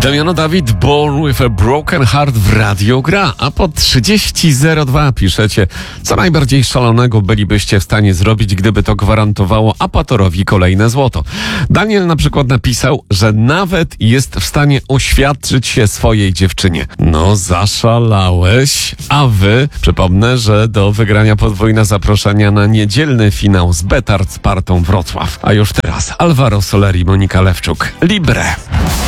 Damiano David, Born with a Broken Heart w radio gra, a po 30:02 piszecie, co najbardziej szalonego bylibyście w stanie zrobić, gdyby to gwarantowało Apatorowi kolejne złoto. Daniel na przykład napisał, że nawet jest w stanie oświadczyć się swojej dziewczynie. No zaszalałeś. A wy, przypomnę, że do wygrania podwójne zaproszenia na niedzielny finał z Betard Spartą Wrocław. A już teraz Alvaro Soler i Monika Lewczuk. Libre.